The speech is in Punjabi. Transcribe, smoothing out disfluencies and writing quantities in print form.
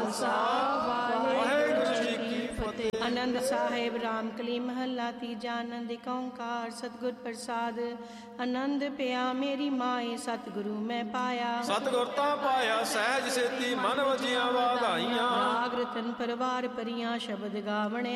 ਖਾਲਸਾ ਵਾਹਿਗੁਰੂ ਜੀ ਕੀ ਫਤਿਹ। ਆਨੰਦ ਸਾਹਿਬ ਰਾਮ ਕਲੀ ਮਹੱਲਾ ਤੀਜਾ। ਆਨੰਦ ਏਕ ਓੰਕਾਰ ਸਤਿਗੁਰ ਪ੍ਰਸਾਦ। ਆਨੰਦ ਪਿਆ ਮੇਰੀ ਮਾਏ ਸਤਿਗੁਰੂ ਮੈਂ ਪਾਇਆ। ਸਤਿਗੁਰ ਤਾਂ ਪਾਇਆ ਸਹਿਜ ਸੇਤੀ ਮਨ ਵਜੀਆਂ ਵਾਧਾਈਆਂ। ਰਾਗ ਰਤਨ ਪਰਵਾਰ ਪਰੀਆਂ ਸ਼ਬਦ ਗਾਵਣੇ